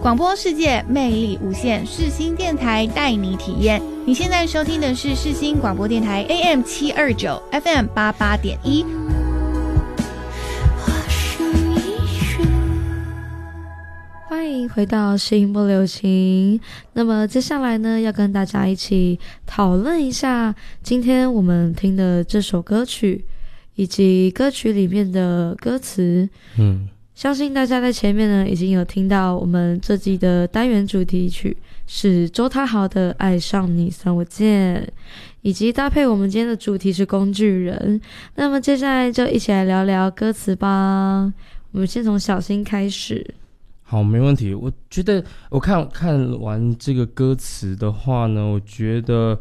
广播世界魅力无限，世新电台带你体验。你现在收听的是世新广播电台 AM729 FM88.1。 欢迎回到世新不留情。那么接下来呢，要跟大家一起讨论一下今天我们听的这首歌曲以及歌曲里面的歌词。相信大家在前面呢已经有听到我们这季的单元主题曲是周汤豪的《爱上你算我贱》，以及搭配我们今天的主题是工具人。那么接下来就一起来聊聊歌词吧。我们先从小新开始。 好，没问题。我觉得我看完这个歌词的话呢，我觉得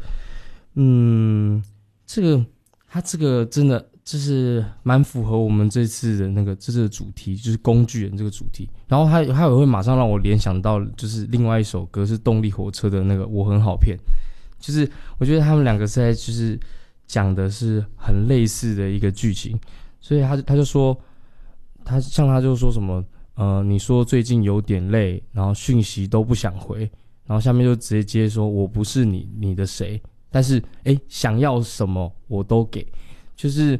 它这个真的就是蛮符合我们这次的这次的主题，就是工具人这个主题。然后它也会马上让我联想到就是另外一首歌是动力火车的那个我很好骗，就是我觉得他们两个在就是讲的是很类似的一个剧情。所以他就说他就说什么你说最近有点累，然后讯息都不想回，然后下面就直接接说我不是你的谁，但是想要什么我都给。就是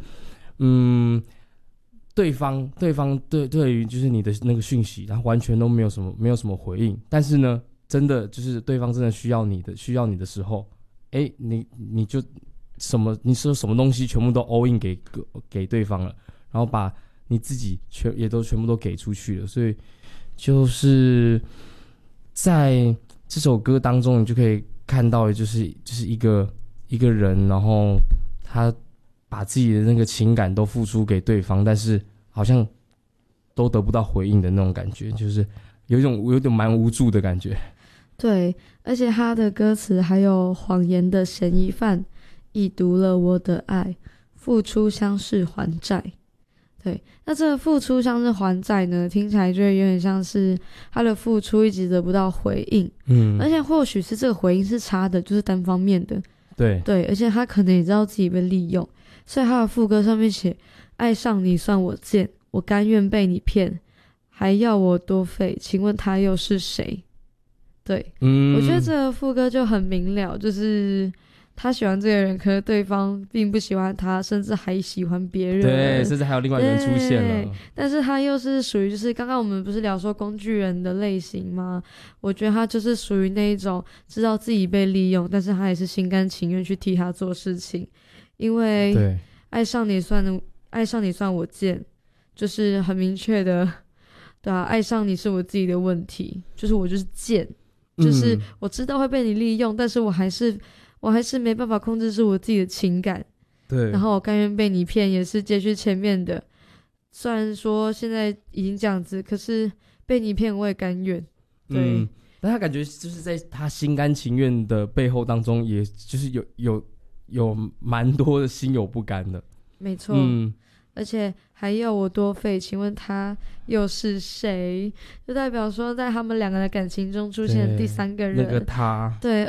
对方对于就是你的那个讯息，他完全都没有什么回应，但是呢真的就是对方真的需要你的时候，你就你说什么东西全部都 all in 给对方了，然後把你自己也都全部都给出去了。所以就是在这首歌当中你就可以看到的就是一个人，然后他把自己的那个情感都付出给对方，但是好像都得不到回应的那种感觉，就是有点蛮无助的感觉。 对，而且他的歌词还有谎言的嫌疑犯已读了我的爱，付出像是还债。对，那这个付出像是还债呢，听起来就会有点像是他的付出一直得不到回应。而且或许是这个回应是差的，就是单方面的。对，而且他可能也知道自己被利用，所以他的副歌上面写爱上你算我贱，我甘愿被你骗，还要我多费，请问他又是谁？对，我觉得这个副歌就很明了，就是他喜欢这个人，可是对方并不喜欢他，甚至还喜欢别人。 对，甚至还有另外一个人出现了。 但是他又是属于就是刚刚我们不是聊说工具人的类型吗？我觉得他就是属于那一种知道自己被利用，但是他也是心甘情愿去替他做事情。因为对爱上你算我贱，就是很明确的，对啊，爱上你是我自己的问题，就是我就是贱，就是我知道会被你利用，但是我还是没办法控制住我自己的情感。 对， 然后我甘愿被你骗，也是接续前面的。虽然说现在已经这样子，可是被你骗我也甘愿。对， 但他感觉就是在他心甘情愿的背后当中，也就是有蛮多的心有不甘的。 没错。而且还要我多费，请问他又是谁？就代表说在他们两个的感情中出现了第三个人。 那个他。 对，